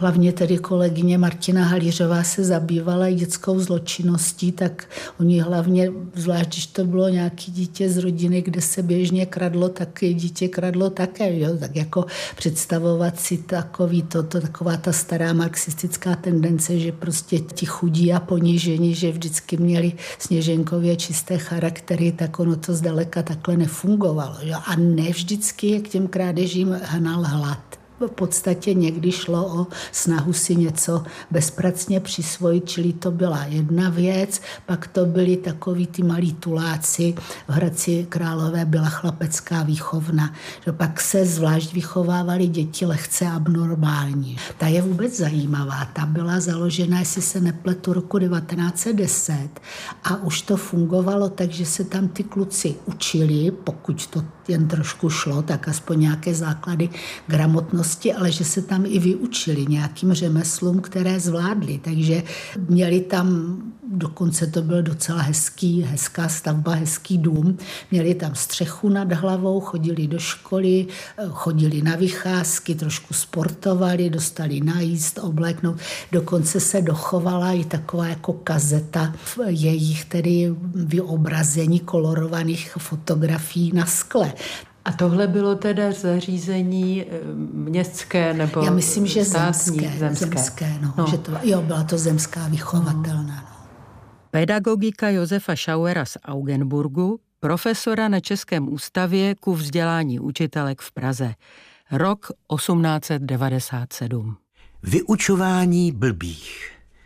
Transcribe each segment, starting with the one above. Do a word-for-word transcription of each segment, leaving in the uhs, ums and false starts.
hlavně tedy kolegyně Martina Halířová se zabývala dětskou zločinností, tak oni hlavně, zvlášť když to bylo nějaký dítě z rodiny, kde se běžně kradlo, tak i dítě kradlo také. Jo? Tak jako představovat si takový to, to, taková ta stará marxistická tendence, že prostě ti chudí a ponížení, že vždycky měli Sněženkově čisté charaktery, tak ono to zdaleka takhle nefungovalo. Jo? A ne vždycky je k těm krádežím hnal hlad. V podstatě někdy šlo o snahu si něco bezpracně přisvojit, čili to byla jedna věc, pak to byli takový ty malí tuláci, v Hradci Králové byla chlapecká výchovna, že pak se zvlášť vychovávali děti lehce abnormální. Ta je vůbec zajímavá, ta byla založena, jestli se nepletu, roku devatenáct set deset a už to fungovalo tak, že se tam ty kluci učili, pokud to jen trošku šlo, tak aspoň nějaké základy gramotnosti, ale že se tam i vyučili nějakým řemeslům, které zvládli. Takže měli tam, dokonce to byl docela hezký, hezká stavba, hezký dům, měli tam střechu nad hlavou, chodili do školy, chodili na vycházky, trošku sportovali, dostali najíst, obléknout. Dokonce se dochovala i taková jako kazeta jejich tedy vyobrazení kolorovaných fotografií na skle. A tohle bylo teda zařízení městské nebo Já myslím, že státní, zemské. zemské. zemské no, no. Že to, jo, byla to zemská vychovatelná. No. Pedagogika Josefa Schauera z Augenburgu, profesora na Českém ústavě ku vzdělání učitelek v Praze. Rok osmnáct set devadesát sedm. Vyučování blbých.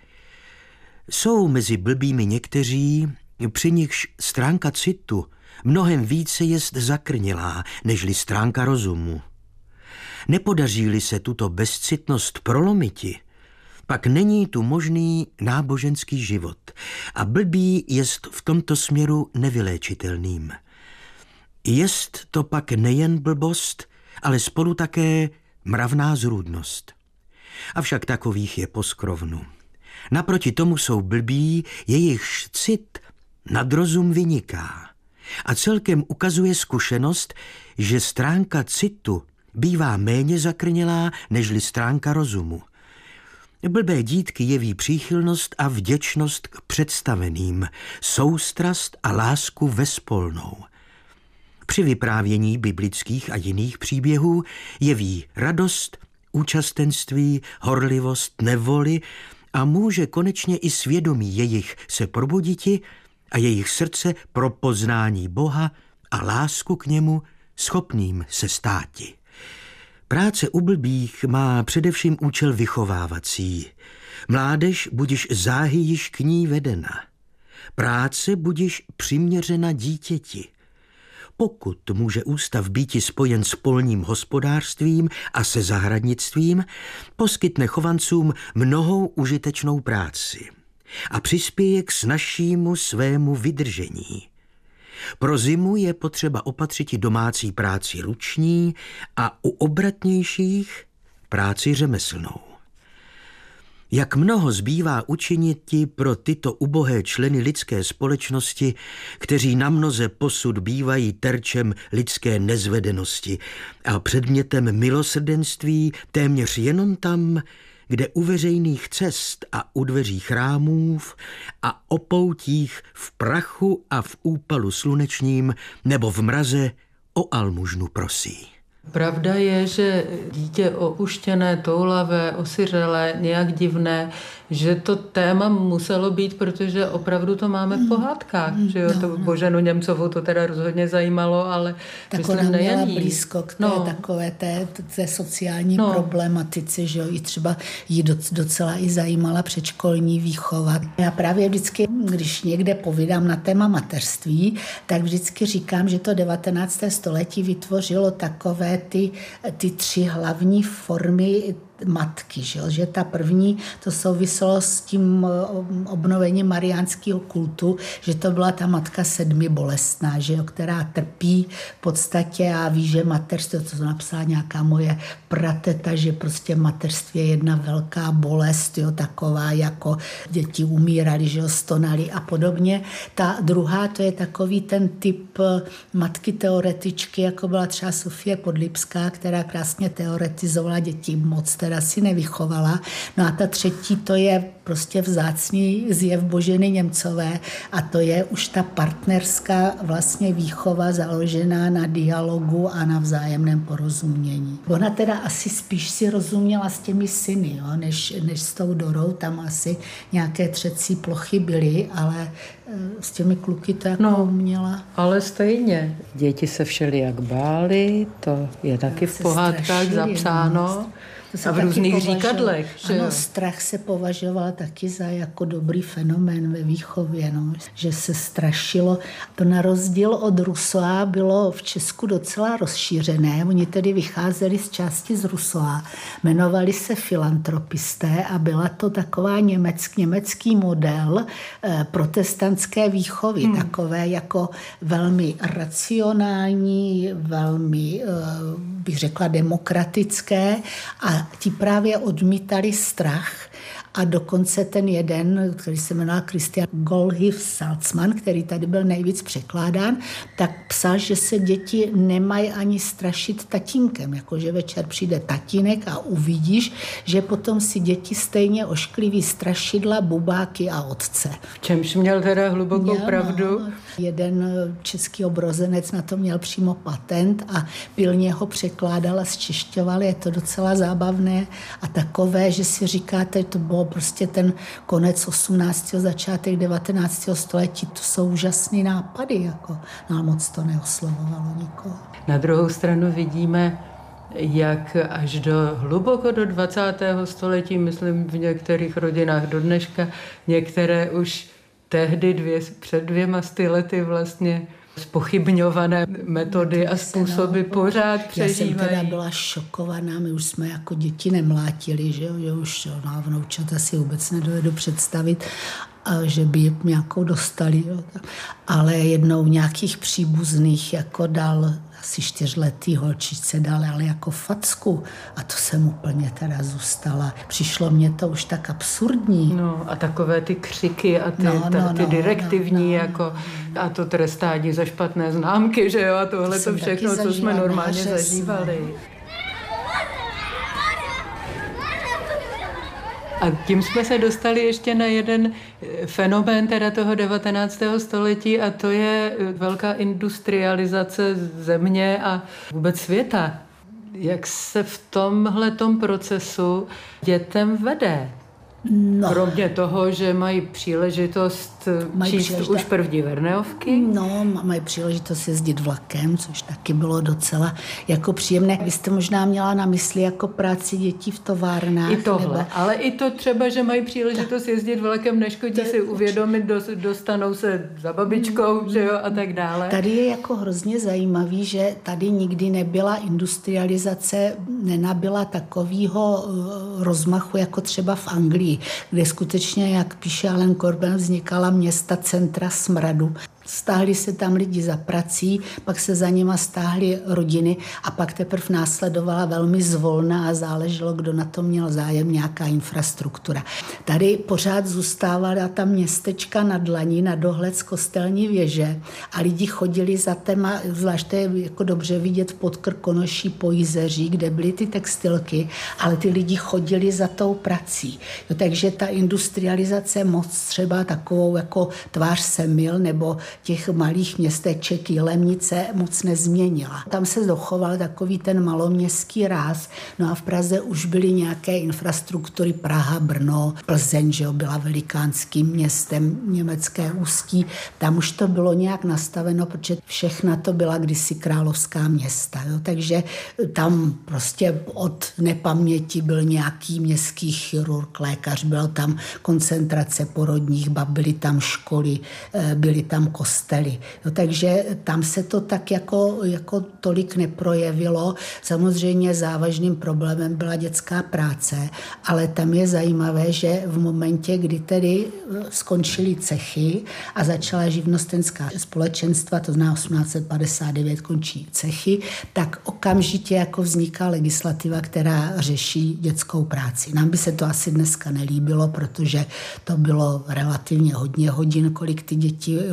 Jsou mezi blbými někteří, při nichž stránka citu mnohem více jest zakrnělá, nežli stránka rozumu. Nepodaří-li se tuto bezcitnost prolomiti, pak není tu možný náboženský život a blbý jest v tomto směru nevyléčitelným. Jest to pak nejen blbost, ale spolu také mravná zrůdnost. Avšak takových je poskrovnu. Naproti tomu jsou blbí, jejichž cit nad rozum vyniká. A celkem ukazuje zkušenost, že stránka citu bývá méně zakrnělá nežli stránka rozumu. Blbé dítky jeví příchylnost a vděčnost k představeným, soustrast a lásku vespolnou. Při vyprávění biblických a jiných příběhů jeví radost, účastenství, horlivost, nevoli a může konečně i svědomí jejich se probuditi a jejich srdce pro poznání Boha a lásku k němu schopným se státi. Práce u blbých má především účel vychovávací. Mládež budiž záhy již k ní vedena. Práce budiž přiměřena dítěti. Pokud může ústav býti spojen s polním hospodářstvím a se zahradnictvím, poskytne chovancům mnohou užitečnou práci a přispěje k snazšímu svému vydržení. Pro zimu je potřeba opatřiti domácí práci ruční a u obratnějších práci řemeslnou. Jak mnoho zbývá učiniti pro tyto ubohé členy lidské společnosti, kteří na mnoze posud bývají terčem lidské nezvedenosti a předmětem milosrdenství téměř jenom tam, kde u veřejných cest a u dveří chrámů a o poutích v prachu a v úpalu slunečním nebo v mraze o almužnu prosí. Pravda je, že dítě opuštěné, toulavé, osiřelé, nějak divné, že to téma muselo být, protože opravdu to máme v pohádkách. Mm, že jo? No, to no. Boženu Němcovou to teda rozhodně zajímalo, ale tak myslím ona nejen měla blízko k té, no. takové té, té sociální no. problematice, že jo? I třeba jí docela i zajímala předškolní výchova. Já právě vždycky, když někde povídám na téma mateřství, tak vždycky říkám, že to devatenácté století vytvořilo takové ty, ty tři hlavní formy matky, že, že ta první, to souviselo s tím obnovením mariánského kultu, že to byla ta matka sedmi bolestná, že jo, která trpí v podstatě a ví, že mateřství, to napsala nějaká moje prateta, že prostě mateřství je jedna velká bolest, jo, taková jako děti umírali, že jo, stonali a podobně. Ta druhá, to je takový ten typ matky teoretičky, jako byla třeba Sofie Podlivská, Lipská, která krásně teoretizovala, děti moc teda si nevychovala. No a ta třetí, to je prostě vzácný zjev Boženy Němcové a to je už ta partnerská vlastně výchova založená na dialogu a na vzájemném porozumění. Ona teda asi spíš si rozuměla s těmi syny, jo, než, než s tou Dorou, tam asi nějaké třecí plochy byly, ale s těmi kluky to jako no, uměla. Ale stejně, děti se všelijak bály, to je taky v pohádkách zapsáno. A v různých říkadlech. Ano, jo? Strach se považoval taky za jako dobrý fenomén ve výchově, no, že se strašilo. To na rozdíl od Rousseaua bylo v Česku docela rozšířené. Oni tedy vycházeli z části z Rousseaua, jmenovali se filantropisté a byla to taková německ, německý model eh, protestantské výchovy, hmm. takové jako velmi racionální, velmi, eh, bych řekla, demokratické a ti právě odmítali strach a dokonce ten jeden, který se jmenoval Christian Gottlieb Salzmann, který tady byl nejvíc překládán, tak psal, že se děti nemají ani strašit tatínkem, jakože večer přijde tatínek a uvidíš, že potom si děti stejně oškliví strašidla, bubáky a otce. Čemž měl teda hlubokou měl, pravdu. No, jeden český obrozenec na to měl přímo patent a pilně ho překládal a zčišťoval. Je to docela zábavné a takové, že si říkáte, to bylo prostě ten konec osmnáctého začátek devatenáctého století. To jsou úžasný nápady, jako, no, moc to neoslovovalo nikoho. Na druhou stranu vidíme, jak až do hluboko do dvacátého století, myslím v některých rodinách do dneška, některé už tehdy dvě, před dvěma sty lety vlastně zpochybňované metody a způsoby no, pořád přežívají. Já jsem teda byla šokovaná, my už jsme jako děti nemlátili, že, že už no, vnoučata si vůbec nedovedu představit, a že by nějakou dostali. Jo. Ale jednou nějakých příbuzných jako dal asi čtyřletý holčičce dal, ale jako facku. A to jsem úplně teda zůstala. Přišlo mně to už tak absurdní. No a takové ty křiky a ty, no, ta, no, ty no, direktivní no, no, jako a to trestání za špatné známky, že jo, a tohle to, to všechno, co jsme normálně zažívali. A tím jsme se dostali ještě na jeden fenomén teda toho devatenáctého století a to je velká industrializace země a vůbec světa. Jak se v tomhletom procesu dětem vede? No. Kromě toho, že mají příležitost mají číst příležitost... už první Verneovky? No, mají příležitost jezdit vlakem, což taky bylo docela jako příjemné. Vy jste možná měla na mysli jako práci dětí v továrnách. I tohle, nebo... ale i to třeba, že mají příležitost jezdit vlakem, neškodí si uvědomit, dostanou se za babičkou, mm. že jo, a tak dále. Tady je jako hrozně zajímavý, že tady nikdy nebyla industrializace, nenabyla takového rozmachu jako třeba v Anglii, kde skutečně, jak píše Alan Corbin, vznikala města centra smradu. Stáhli se tam lidi za prací, pak se za nima stáhly rodiny a pak teprve následovala velmi zvolna a záleželo, kdo na to měl zájem, nějaká infrastruktura. Tady pořád zůstávala ta městečka na dlani, na dohled z kostelní věže a lidi chodili za téma, zvláště je jako dobře vidět pod Krkonoší po Jizeří, kde byly ty textilky, ale ty lidi chodili za tou prací. Jo, takže ta industrializace moc třeba takovou jako tvář Semil nebo těch malých městeček Jilemnice moc nezměnila. Tam se dochoval takový ten maloměstský ráz, no a v Praze už byly nějaké infrastruktury, Praha, Brno, Plzeň, že jo, byla velikánským městem, německé Ústí, tam už to bylo nějak nastaveno, protože všechna to byla kdysi královská města, jo, takže tam prostě od nepaměti byl nějaký městský chirurg, lékař, byla tam koncentrace porodních bab, byly tam školy, byly tam kostely. Jo, takže tam se to tak jako, jako tolik neprojevilo. Samozřejmě závažným problémem byla dětská práce, ale tam je zajímavé, že v momentě, kdy tedy skončily cechy a začala živnostenská společenstva, to znamená osmnáct set padesát devět končí cechy, tak okamžitě jako vzniká legislativa, která řeší dětskou práci. Nám by se to asi dneska nelíbilo, protože to bylo relativně hodně hodin, kolik ty děti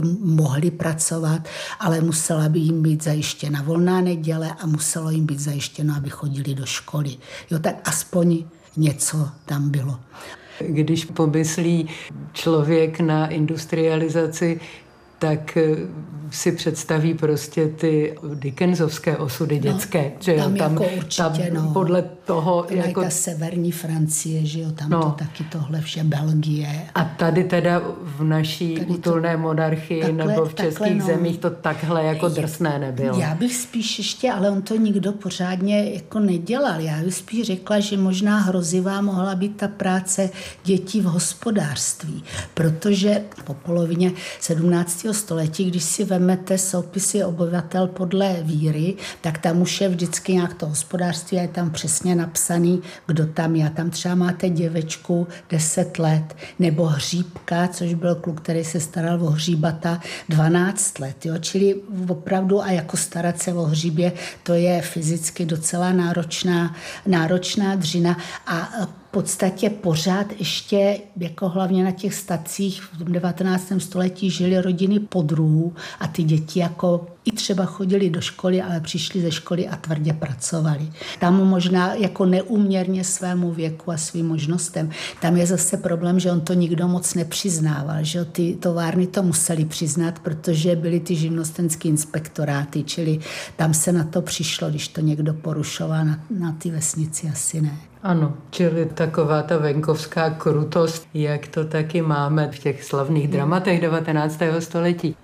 mohli pracovat, ale musela by jim být zajištěna volná neděle a muselo jim být zajištěno, aby chodili do školy. Jo, tak aspoň něco tam bylo. Když pomyslí člověk na industrializaci, tak si představí prostě ty Dickensovské osudy dětské. No, že tam, jo, tam jako určitě, tam no. Podle toho... Jako... jako ta severní Francie, že jo, tam no. to taky tohle vše, Belgie. A tady teda v naší tady útulné to... monarchii takhle, nebo v českých takhle, no. zemích to takhle jako drsné nebylo. Já bych spíš ještě, ale on to nikdo pořádně jako nedělal. Já bych spíš řekla, že možná hrozivá mohla být ta práce dětí v hospodářství, protože po polovině sedmnáctého století, když si vemete soupisy obyvatel podle víry, tak tam už je vždycky nějak to hospodářství a je tam přesně napsaný, kdo tam je. Tam třeba máte děvečku deset let, nebo hříbka, což byl kluk, který se staral o hříbata dvanáct let. Jo? Čili opravdu a jako starat se o hříbě, to je fyzicky docela náročná, náročná dřina a v podstatě pořád ještě, jako hlavně na těch stacích v devatenáctém století žily rodiny podruhů a ty děti jako i třeba chodili do školy, ale přišli ze školy a tvrdě pracovali. Tam možná jako neúměrně svému věku a svým možnostem. Tam je zase problém, že on to nikdo moc nepřiznával, že ty továrny to museli přiznat, protože byly ty živnostenské inspektoráty, čili tam se na to přišlo, když to někdo porušoval, na, na ty vesnici asi ne. Ano, čili taková ta venkovská krutost, jak to taky máme v těch slavných dramatech devatenáctého století.